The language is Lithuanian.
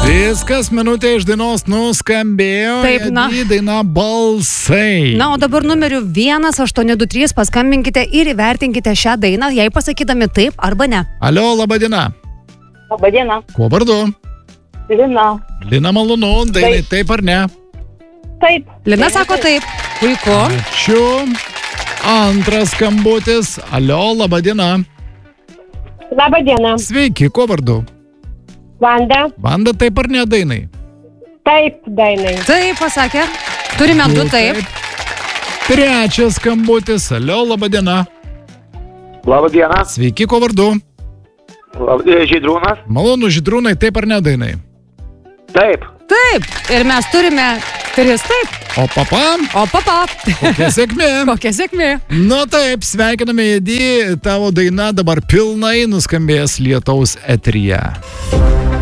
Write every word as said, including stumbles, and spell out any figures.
Viskas, minutė iš dainos nuskambėjo. Taip, na. Edi, daina Balsai. Na, o dabar numeriu vienas aštuoni du trys paskambinkite ir įvertinkite šią dainą, jei pasakydami taip arba ne. Alio, laba diena. Labą dieną. Kuo vardu? Lina. Lina, malonu, dainai taip, taip ar ne? Taip. Lina sako taip. Puiku. Ačiū. Antras skambutis. Alio, laba diena. Labą dieną. Sveiki, kuo vardu? Vanda. Vanda taip ar ne dainai? Taip, dainai. Taip, pasakė. Turime du taip. Trečias skambutis. Alio, laba diena. Labą dieną. Sveiki, kuo vardu? Lab... Žydrūnas. Malonu, Žydrūnai, taip ar ne dainai? Taip. Taip. Ir mes turime tris taip. O papa? O papa. Kokia sėkmė. Kokia sėkmė. Na taip, sveikiname Edi, tavo daina dabar pilnai nuskambės Lietaus eteryje.